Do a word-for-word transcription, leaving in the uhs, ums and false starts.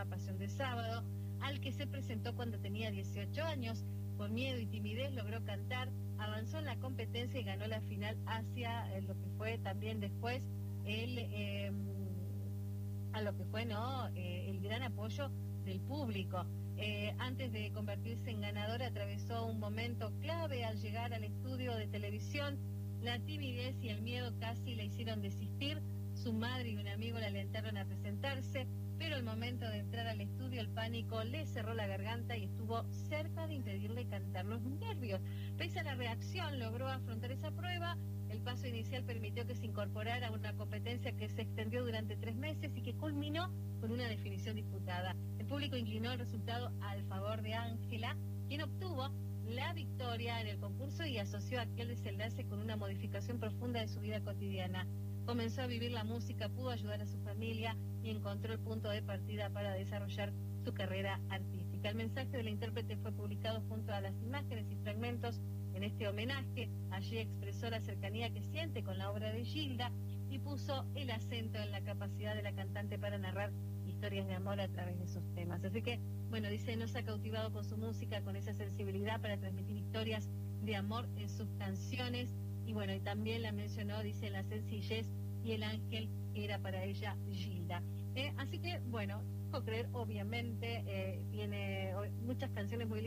programa Pasión de Sábado, al que se presentó cuando tenía dieciocho años. Con miedo y timidez logró cantar, avanzó en la competencia y ganó la final hacia eh, lo que fue también después el, eh, a lo que fue no eh, el gran apoyo del público. Eh, antes de convertirse en ganadora, atravesó un momento clave al llegar al estudio de televisión. La timidez y el miedo casi la hicieron desistir. Su madre y un amigo la alentaron a presentarse, pero al momento de entrar al estudio el pánico le cerró la garganta y estuvo cerca de impedirle cantar. Los nervios. Pese a la reacción, logró afrontar esa prueba. El paso inicial permitió que se incorporara a una competencia que se extendió durante tres meses y que culminó con una definición disputada. El público inclinó el resultado al favor de Ángela, quien obtuvo la victoria en el concurso y asoció aquel desenlace con una modificación profunda de su vida cotidiana. Comenzó a vivir la música, pudo ayudar a su familia y encontró el punto de partida para desarrollar su carrera artística. El mensaje de la intérprete fue publicado junto a las imágenes y fragmentos en este homenaje. Allí expresó la cercanía que siente con la obra de Gilda y puso el acento en la capacidad de la cantante para narrar historias de amor a través de sus temas. Así que, bueno, dice, nos ha cautivado con su música, con esa sensibilidad para transmitir historias de amor en sus canciones. Y bueno, y también la mencionó, dice, la sencillez y el ángel que era para ella Gilda. Eh, así que, bueno, puedo creer, obviamente, eh, tiene muchas canciones muy lindas.